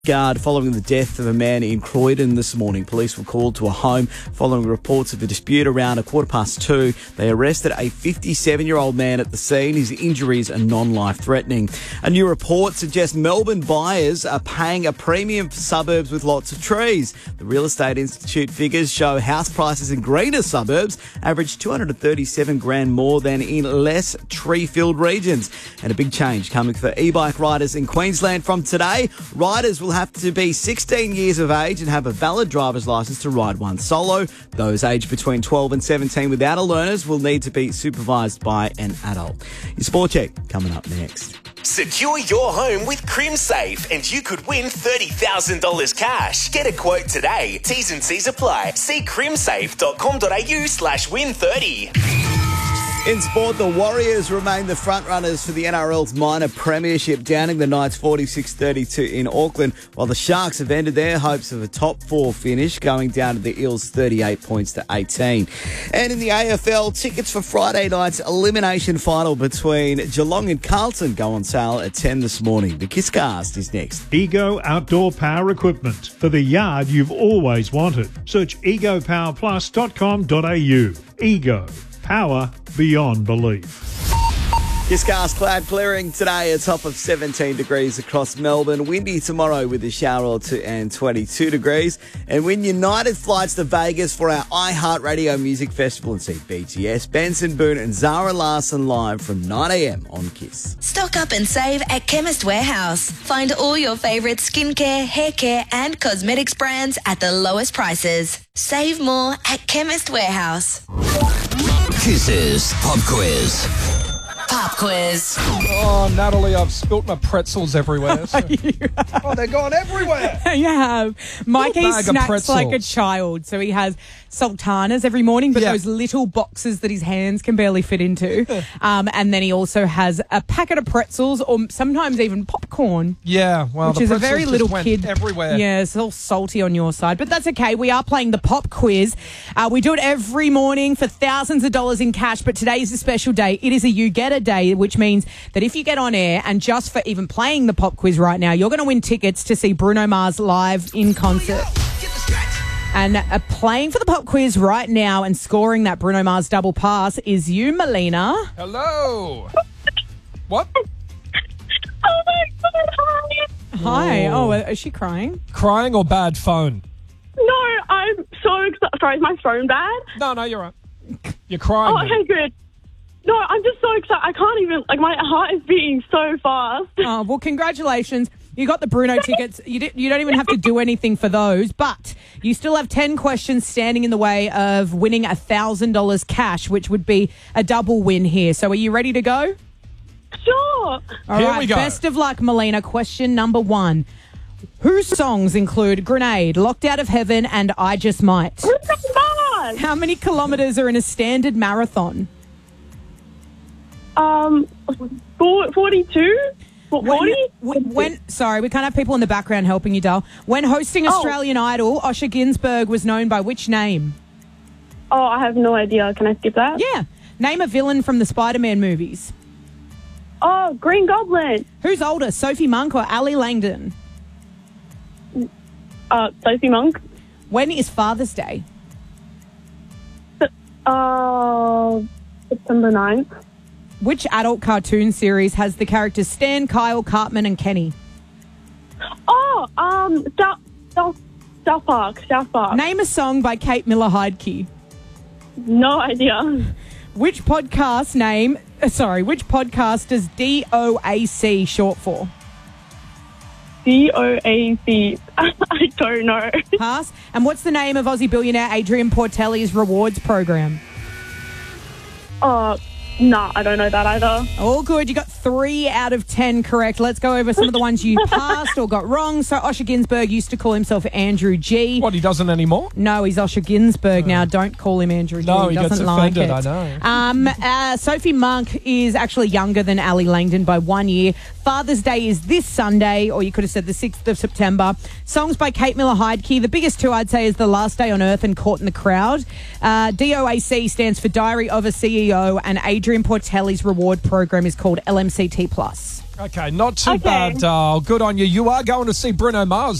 Guard following the death of a man in Croydon this morning. Police were called to a home following reports of a dispute around 2:15. They arrested a 57-year-old man at the scene. His injuries are non-life-threatening. A new report suggests Melbourne buyers are paying a premium for suburbs with lots of trees. The Real Estate Institute figures show house prices in greener suburbs average $237,000 more than in less tree-filled regions. And a big change coming for e-bike riders in Queensland from today. Riders will have to be 16 years of age and have a valid driver's licence to ride one solo. Those aged between 12 and 17 without a learners will need to be supervised by an adult. Your Sport Check coming up next. Secure your home with CrimSafe and you could win $30,000 cash. Get a quote today. T's and C's apply. See crimsafe.com.au/win30. In sport, the Warriors remain the front-runners for the NRL's minor premiership, downing the Knights 46-32 in Auckland, while the Sharks have ended their hopes of a top four finish, going down to the Eels 38 points to 18. And in the AFL, tickets for Friday night's elimination final between Geelong and Carlton go on sale at 10 this morning. The Kisscast is next. Ego Outdoor Power Equipment for the yard you've always wanted. Search egopowerplus.com.au. Ego. Power beyond belief. Kisscast cloud clearing today, a top of 17 degrees across Melbourne. Windy tomorrow with a shower or two and 22 degrees. And win United flights to Vegas for our iHeartRadio Music Festival and see BTS, Benson Boone and Zara Larsson live from 9 a.m. on Kiss. Stock up and save at Chemist Warehouse. Find all your favourite skincare, hair care and cosmetics brands at the lowest prices. Save more at Chemist Warehouse. Kiss's Pop Quiz. Pop quiz. Oh, Natalie, I've spilt my pretzels everywhere. So. Oh, they're gone everywhere. You have. Mikey bag of snacks pretzels. like a child. So he has sultanas every morning, but Yeah. those little boxes that his hands can barely fit into. And then he also has a packet of pretzels or sometimes even popcorn. Yeah, well, Which the is a pretzels very just little went kid. everywhere. Yeah, it's all salty on your side. But that's okay. We are playing the pop quiz. We do it every morning for thousands of dollars in cash. But today is a special day. It is a You Get a Day, which means that if you get on air and just for even playing the pop quiz right now, you're going to win tickets to see Bruno Mars live in concert. And playing for the pop quiz right now and scoring that Bruno Mars double pass is you, Melina. Hello. What? Oh my God, hi. Hi. Oh. Oh, is she crying? Crying or bad phone? No, I'm so excited. Sorry, is my phone bad? No, you're right. You're crying. Oh, okay, good. No, I'm just so excited. I can't even, my heart is beating so fast. Oh, well, congratulations. You got the Bruno tickets. You don't even have to do anything for those, but you still have 10 questions standing in the way of winning $1,000 cash, which would be a double win here. So are you ready to go? Sure. All Here right, we go. best of luck, Melina. Question number 1. Whose songs include Grenade, Locked Out of Heaven, and I Just Might? Bruno Mars. How many kilometres are in a standard marathon? 42? 40? Sorry, we can't have people in the background helping you, Dal. When hosting Australian Idol, Osher Günsberg was known by which name? Oh, I have no idea. Can I skip that? Yeah. Name a villain from the Spider-Man movies. Oh, Green Goblin. Who's older, Sophie Monk or Ali Langdon? Sophie Monk. When is Father's Day? September 9th. Which adult cartoon series has the characters Stan, Kyle, Cartman and Kenny? Oh, South Park. Name a song by Kate Miller-Heidke. No idea. Which podcast does DOAC short for? DOAC. I don't know. Pass. And what's the name of Aussie billionaire Adrian Portelli's rewards program? Nah, I don't know that either. All good. You got 3 out of 10 correct. Let's go over some of the ones you passed or got wrong. So Osher Günsberg used to call himself Andrew G. What, he doesn't anymore? No, he's Osher Günsberg now. Don't call him Andrew G. No, he doesn't gets like offended, it. I know. Sophie Monk is actually younger than Ali Langdon by 1 year. Father's Day is this Sunday, or you could have said the 6th of September. Songs by Kate Miller-Heidke. The biggest two, I'd say, is The Last Day on Earth and Caught in the Crowd. DOAC stands for Diary of a CEO, and Adrian Portelli's reward program is called LMCT+. Okay, not too Okay. bad, Dale. Good on you. You are going to see Bruno Mars